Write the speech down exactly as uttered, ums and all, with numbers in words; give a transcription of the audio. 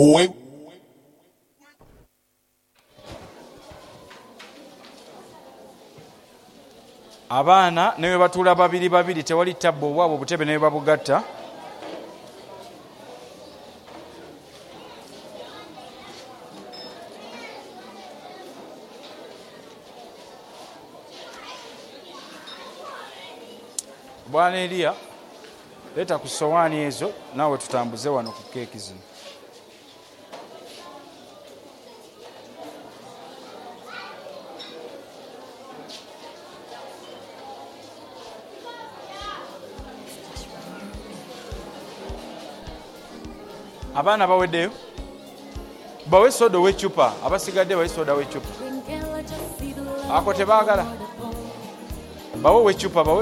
Abaana ne batuula babiri babiri tewali tabbo obwabo obutebe ne babugatta. Bwana Elia leta ku sowaani ezo naawe tutambuze wano ku keeki zino. Abaana baweddeyo bawe soda w'eccupa, abasigadde bawe soda w'eccupa. Ako tebaagala bawe w'eccupa bawe